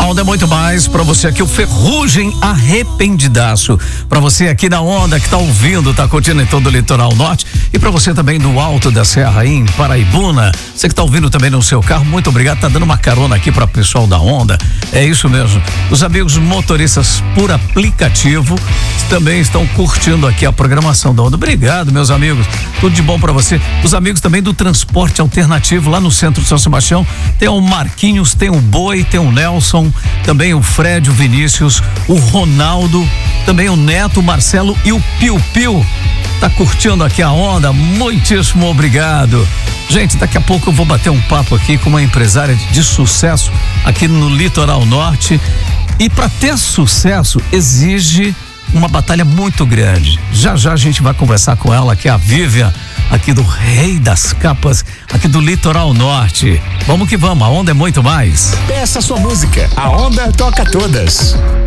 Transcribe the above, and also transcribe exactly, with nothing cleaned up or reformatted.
A Onda é muito mais para você aqui, o Ferrugem Arrependidaço. Para você aqui na Onda que tá ouvindo, tá curtindo em todo o litoral norte. E para você também do Alto da Serra aí em Paraibuna. Você que tá ouvindo também no seu carro, muito obrigado. Tá dando uma carona aqui para o pessoal da Onda. É isso mesmo. Os amigos motoristas por aplicativo também estão curtindo aqui a programação da Onda. Obrigado, meus amigos. Tudo de bom para você. Os amigos também do transporte alternativo lá no centro de São Sebastião. Tem o Marquinhos, tem o Boi, tem o Nelson, também o Fred, o Vinícius, o Ronaldo, também o Neto, o Marcelo e o Piu Piu. Tá curtindo aqui a Onda? Muitíssimo obrigado. Gente, daqui a pouco eu vou bater um papo aqui com uma empresária de sucesso aqui no Litoral Norte. E para ter sucesso exige uma batalha muito grande. Já já a gente vai conversar com ela, que é a Vivian, aqui do Rei das Capas, aqui do Litoral Norte. Vamos que vamos, a Onda é muito mais. Peça sua música, a Onda toca todas.